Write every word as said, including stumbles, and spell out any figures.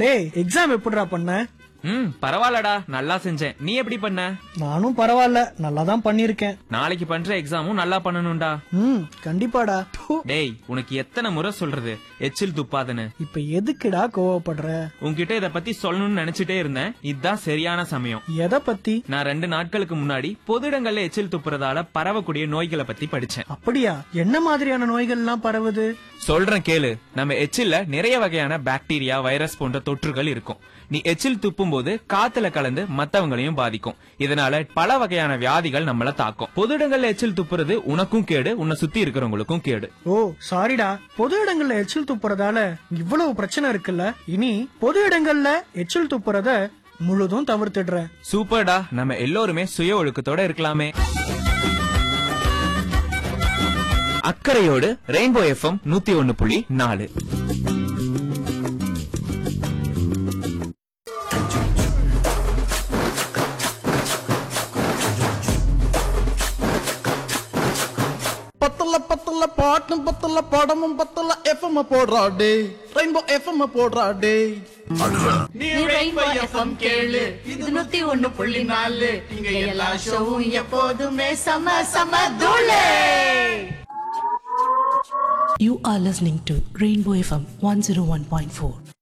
டேய் எக்ஸாம் எப்படிடா பண்ண? ம் பரவாயில்லடா, நல்லா செஞ்சேன். நீ எப்படி பண்ண? நானும் பரவாயில்ல, நல்லா தான் பண்ணிருக்கேன். நாளைக்கு பண்ற எக்ஸாமும் நல்லா பண்ணணும்டா. ம் கண்டிப்பாடா. டேய் உனக்கு எத்தனை முறை சொல்றது எச்சில் துப்பாதன்னு? இப்ப எதுக்குடா கோவப்படுற? உன்கிட்ட இத பத்தி சொல்லணும்னு நினைச்சிட்டே இருந்தேன். இதுதான் சரியான சமயம். எதை பத்தி? நான் ரெண்டு நாட்களுக்கு முன்னாடி பொது இடங்கள்ல எச்சில் துப்புறதால பரவக்கூடிய நோய்களை பத்தி படிச்சேன். அப்படியா? என்ன மாதிரியான நோய்கள் எல்லாம் பரவுது? சொல்றேன் கேளு. நம்ம எச்சில்ல நிறைய வகையான பாக்டீரியா, வைரஸ் போன்ற தொற்றுகள் இருக்கும். நீ எச்சில் துப்பும் போது காத்துல கலந்து மத்தவங்களையும் பாதிக்கும். இதனால பல வகையான வியாதிகள் நம்மள தாக்கும். பொது இடங்கள்ல எச்சில் துப்புறது உனக்கும் கேடு, உன்னை சுத்தி இருக்கிறவங்களுக்கும் கேடு. ஓ சாரிடா, பொது இடங்கள்ல எச்சில் துப்புறதால இவ்வளவு பிரச்சனை இருக்குல்ல. இனி பொது இடங்கள்ல எச்சில் துப்புறத முழுதும் தவிர்த்துடுறேன். சூப்பர்டா, நம்ம எல்லோருமே சுய ஒழுக்கத்தோட இருக்கலாமே. அக்கறையோடு ரெயின்போ எஃப்எம் நூத்தி ஒன்னு புள்ளி நாலு. பத்தல பத்தல பாட்டும் பத்தல படமும் பத்தல எஃப்எம் போடுறா டே, ரெயின்போ எஃப்எம் போடுறா டே. நீ ரெயின்போ எஃப்எம் கேளு, இது நூத்தி ஒன்னு புள்ளி நாலு. இங்க எல்லா ஷோவும் எப்போதுமே சம சம தூளே. You are listening to Rainbow F M one oh one point four.